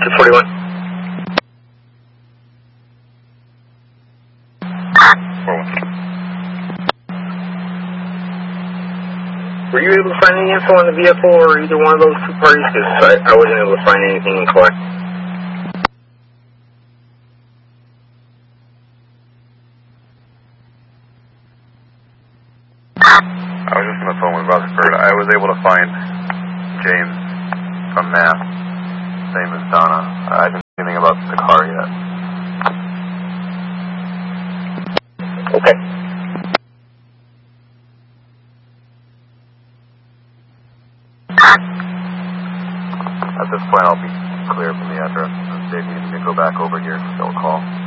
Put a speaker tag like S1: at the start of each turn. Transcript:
S1: 241. Were you able to find any info on the vehicle or either one of those two parties? Because I wasn't able to find anything in collect.
S2: I was just on the phone with Rutherford. I was able to find James from Mass, same as Donna. I didn't know anything about the car yet.
S1: Okay.
S2: At this point, I'll be clear from the address. If they need me to go back over here, they'll call.